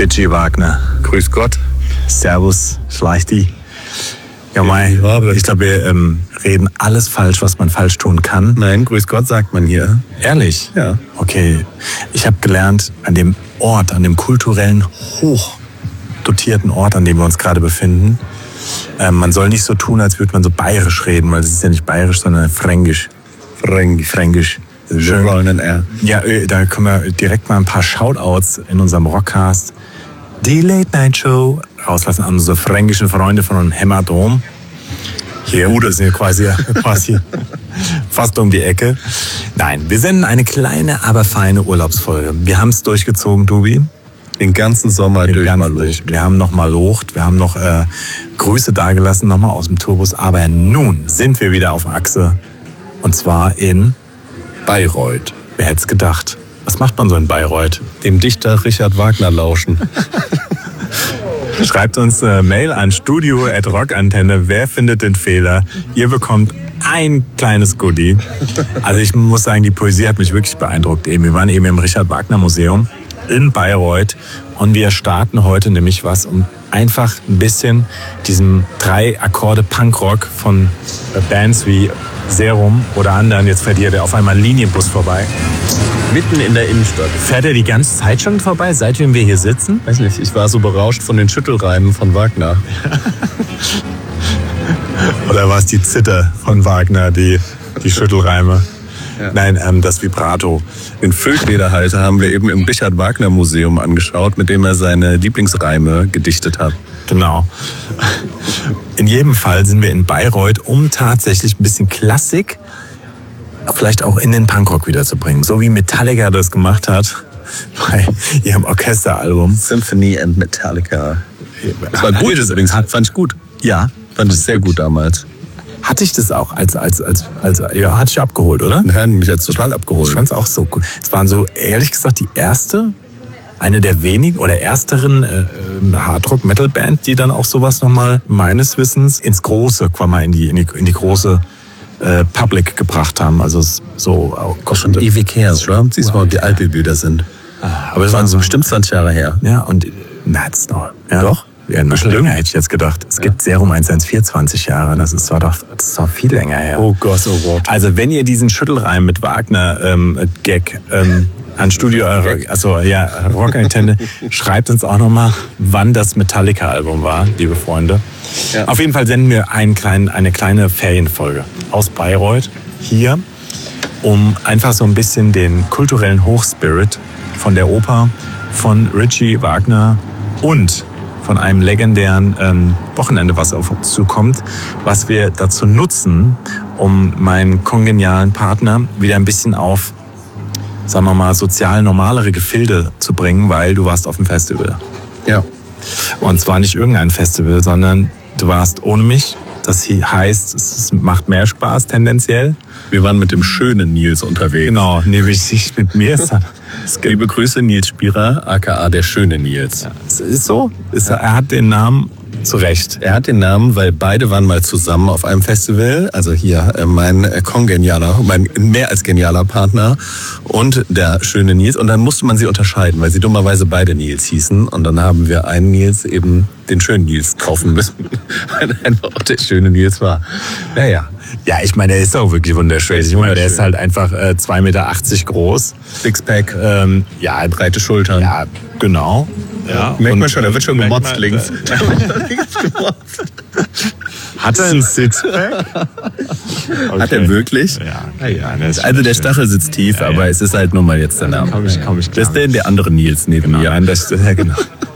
Richie Wagner. Grüß Gott. Servus, Schlechti. Ja, Mai, ich glaube, wir reden alles falsch, was man falsch tun kann. Nein, Grüß Gott sagt man hier. Ehrlich? Ja. Okay, ich habe gelernt, an dem Ort, an dem kulturellen, hochdotierten Ort, an dem wir uns gerade befinden, man soll nicht so tun, als würde man so bayerisch reden, weil es ist ja nicht bayerisch, sondern fränkisch. Fränkisch. Wir wollen ein R. Ja, da können wir direkt mal ein paar Shoutouts in unserem Rockcast. Die Late Night Show rauslassen an unsere fränkischen Freunde von Hämmerturm. Hier, das sind ja quasi fast um die Ecke. Nein, wir senden eine kleine, aber feine Urlaubsfolge. Wir haben es durchgezogen, Tobi. Den ganzen Sommer durch. Wir haben noch mal locht, wir haben noch Grüße dagelassen, nochmal aus dem Tourbus. Aber nun sind wir wieder auf Achse. Und zwar in Bayreuth. Wer hätte es gedacht? Was macht man so in Bayreuth? Dem Dichter Richard Wagner lauschen. Schreibt uns Mail an studio@rockantenne. Wer findet den Fehler? Ihr bekommt ein kleines Goodie. Also ich muss sagen, die Poesie hat mich wirklich beeindruckt. Wir waren eben im Richard Wagner Museum in Bayreuth und wir starten heute nämlich um einfach ein bisschen diesem 3 Akkorde Punkrock von Bands wie Serum oder anderen. Jetzt fährt hier auf einmal ein Linienbus vorbei. Mitten in der Innenstadt. Fährt er die ganze Zeit schon vorbei, seitdem wir hier sitzen? Weiß nicht, ich war so berauscht von den Schüttelreimen von Wagner. Oder war es die Zither von Wagner, die Schüttelreime? Ja. Nein, das Vibrato. Den Füllfederhalter haben wir eben im Richard Wagner Museum angeschaut, mit dem er seine Lieblingsreime gedichtet hat. Genau. In jedem Fall sind wir in Bayreuth, um tatsächlich ein bisschen Klassik vielleicht auch in den Punkrock wiederzubringen. So wie Metallica das gemacht hat bei ihrem Orchesteralbum. Symphony and Metallica. Das war gut übrigens, fand ich gut. Ja, fand ich sehr gut damals. Hatte ich das auch ja, hatte ich abgeholt, oder? Ja, mich jetzt total abgeholt. Ich fand es auch so gut. Es waren so, ehrlich gesagt, eine der wenigen oder ersteren Hardrock-Metal-Band, die dann auch sowas nochmal meines Wissens ins Große, in die große Public gebracht haben. Also so auch schon ewig her, oder? Siehst du mal, wie alt wir wieder sind. Aber es waren so bestimmt 20 Jahre her. Ja, und that's noch. Ja. Doch? Ja, ein bisschen länger hätte ich jetzt gedacht. Es gibt Serum 114 20 Jahre. Das ist doch viel länger her. Oh Gott, oh Gott. Also wenn ihr diesen Schüttelreim mit Wagner-Gag an Studio, Rockantenne, schreibt uns auch nochmal, wann das Metallica-Album war, liebe Freunde. Ja. Auf jeden Fall senden wir eine kleine Ferienfolge aus Bayreuth hier, um einfach so ein bisschen den kulturellen Hochspirit von der Oper, von Richie Wagner und von einem legendären Wochenende, was auf uns zukommt, was wir dazu nutzen, um meinen kongenialen Partner wieder ein bisschen auf, sagen wir mal, sozial normalere Gefilde zu bringen, weil du warst auf dem Festival. Ja. Und zwar nicht irgendein Festival, sondern du warst ohne mich. Das heißt, es macht mehr Spaß tendenziell. Wir waren mit dem schönen Nils unterwegs. Genau, nämlich nicht mit mir. Liebe Grüße, Nils Spierer, aka der schöne Nils. Ja, es ist so. Er hat den Namen zu Recht. Er hat den Namen, weil beide waren mal zusammen auf einem Festival. Also hier mein mehr als genialer Partner und der schöne Nils. Und dann musste man sie unterscheiden, weil sie dummerweise beide Nils hießen. Und dann haben wir einen Nils eben den schönen Nils kaufen müssen, weil einfach auch der schöne Nils war. Naja. Ja, ich meine, der ist auch wirklich wunderschön. Ich meine, der ist halt einfach 2,80 Meter groß. Sixpack, ja, breite Schultern. Ja, genau. Ja, merkt man schon, da wird schon gemotzt links. Hat er einen Sixpack? Okay. Hat er wirklich? Ja. Also der Stachel sitzt tief, aber es ist halt nun mal jetzt der Name. Komm ich klar. Das ist der andere Nils neben mir. Ja, genau.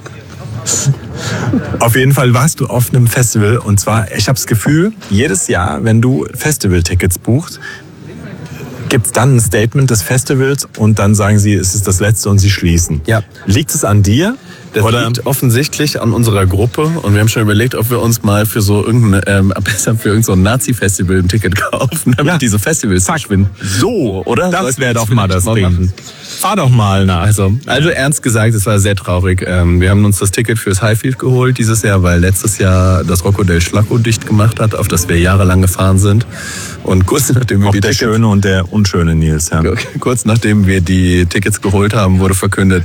Auf jeden Fall warst du auf einem Festival und zwar, ich habe das Gefühl, jedes Jahr, wenn du Festival-Tickets buchst, gibt es dann ein Statement des Festivals und dann sagen sie, es ist das letzte und sie schließen. Ja. Liegt es an dir? Das liegt offensichtlich an unserer Gruppe und wir haben schon überlegt, ob wir uns mal für so irgendein Nazi-Festival ein Ticket kaufen, damit diese Festivals verschwinden. So, oder? Das wäre doch mal das Ding. Fahr doch mal nach. Also ernst gesagt, es war sehr traurig. Wir haben uns das Ticket fürs Highfield geholt dieses Jahr, weil letztes Jahr das Rocco del Schlacco dicht gemacht hat, auf das wir jahrelang gefahren sind. Und kurz nachdem wir der schöne und der unschöne Nils, ja. Kurz nachdem wir die Tickets geholt haben, wurde verkündet,